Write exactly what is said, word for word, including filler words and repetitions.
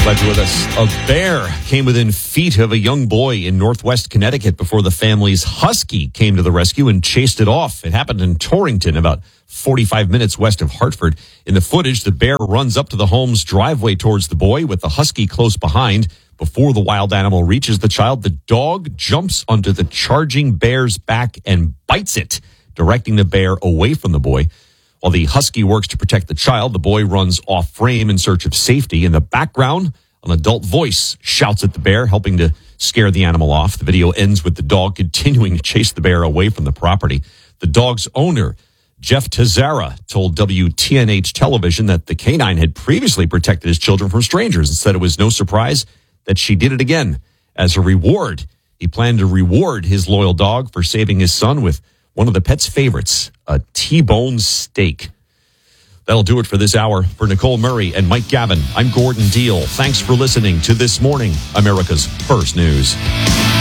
Glad you're with us. A bear came within feet of a young boy in northwest Connecticut before the family's husky came to the rescue and chased it off. It happened in Torrington, about forty-five minutes west of Hartford. In the footage, the bear runs up to the home's driveway towards the boy with the husky close behind. Before the wild animal reaches the child, the dog jumps onto the charging bear's back and bites it, directing the bear away from the boy. While the husky works to protect the child, the boy runs off frame in search of safety. In the background, an adult voice shouts at the bear, helping to scare the animal off. The video ends with the dog continuing to chase the bear away from the property. The dog's owner, Jeff Tazara, told W T N H television that the canine had previously protected his children from strangers and said it was no surprise that she did it again. As a reward, he planned to reward his loyal dog for saving his son with one of the pet's favorites, a T-bone steak. That'll do it for this hour. For Nicole Murray and Mike Gavin, I'm Gordon Deal. Thanks for listening to This Morning, America's First News.